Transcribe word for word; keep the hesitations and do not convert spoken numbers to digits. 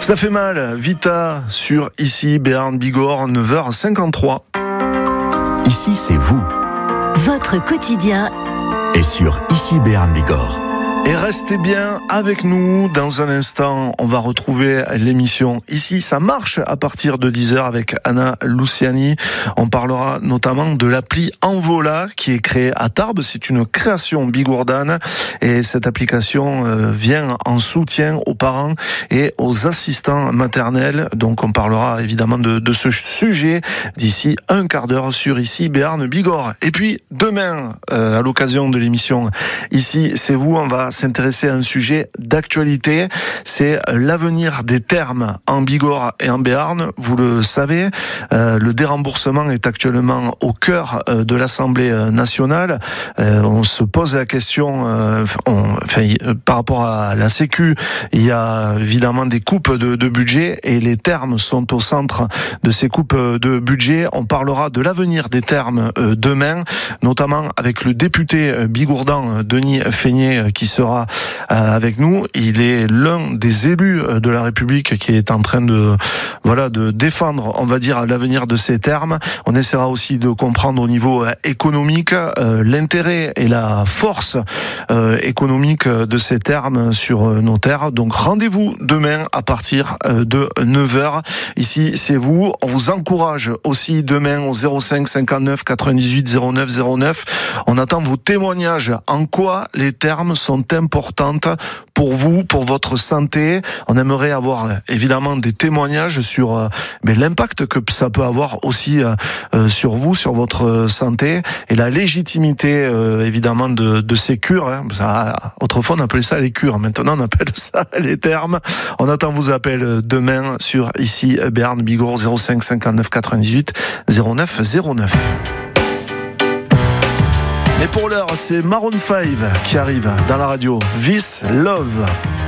Ça fait mal, Vita sur ici Béarn Bigorre, neuf heures cinquante-trois. Ici c'est vous. Votre quotidien Et sur ici Béarn Bigorre. Et restez bien avec nous. Dans un instant, on va retrouver l'émission Ici, ça marche à partir de dix heures avec Anna Luciani. On parlera notamment de l'appli Envola qui est créée à Tarbes. C'est une création bigourdane et cette application vient en soutien aux parents et aux assistants maternels. Donc on parlera évidemment de, de ce sujet d'ici un quart d'heure sur Ici Béarn Bigorre. Et puis demain, euh, à l'occasion de l'émission Ici, c'est vous, on va s'intéresser à un sujet d'actualité, c'est l'avenir des thermes en Bigorre et en Béarn. Vous le savez, euh, le déremboursement est actuellement au cœur euh, de l'Assemblée nationale. Euh, on se pose la question, euh, on, enfin, euh, par rapport à la Sécu, il y a évidemment des coupes de, de budget et les thermes sont au centre de ces coupes de budget. On parlera de l'avenir des thermes euh, demain, notamment avec le député euh, bigourdan Denis Feignet qui sera avec nous. Il est l'un des élus de la République qui est en train de, voilà, de défendre, on va dire, l'avenir de ces termes. On essaiera aussi de comprendre au niveau économique euh, l'intérêt et la force euh, économique de ces termes sur nos terres. Donc rendez-vous demain à partir de neuf heures. Ici, c'est vous. On vous encourage aussi demain au zéro cinq cinquante-neuf quatre-vingt-dix-huit zéro neuf zéro neuf. On attend vos témoignages. En quoi les termes sont importantes pour vous, pour votre santé. On aimerait avoir évidemment des témoignages sur euh, mais l'impact que ça peut avoir aussi euh, euh, sur vous, sur votre santé et la légitimité euh, évidemment de, de ces cures. Hein. Ça, autrefois on appelait ça les cures, maintenant on appelle ça les termes. On attend vos appels demain sur ici Béarn Bigorre zéro cinq cinquante-neuf quatre-vingt-dix-huit zéro neuf zéro neuf. Mais pour l'heure, c'est Maroon cinq qui arrive dans la radio. This Love.